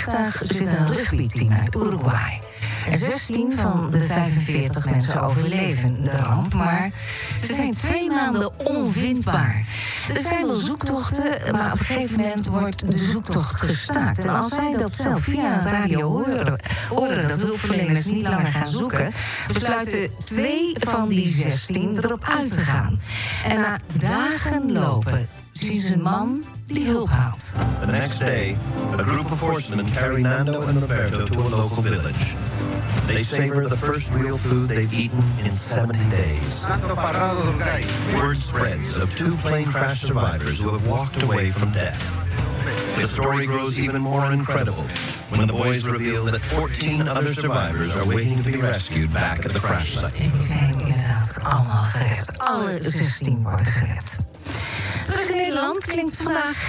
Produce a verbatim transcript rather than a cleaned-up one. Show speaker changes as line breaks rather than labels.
vliegtuig zit een rugbyteam uit Uruguay. En zestien van de vijfenveertig mensen overleven de ramp, maar ze zijn twee maanden onvindbaar. Er zijn wel zoektochten, maar op een gegeven moment wordt de zoektocht gestaakt. En als zij dat zelf via de radio horen, horen dat hulpverleners niet langer gaan zoeken, besluiten twee van die zestien erop uit te gaan. En na dagen lopen zien ze een man die hulp haalt.
The next day, a group of horsemen carry Nando and Roberto to a local village. They savor the first real food they've eaten in seventy days. Word spreads of two plane crash survivors who have walked away from death. The story grows even more incredible when the boys reveal that fourteen other survivors are waiting to be rescued back at the crash site.
Die zijn inderdaad allemaal gered. Alle zestien worden gered. Terug in Nederland klinkt vandaag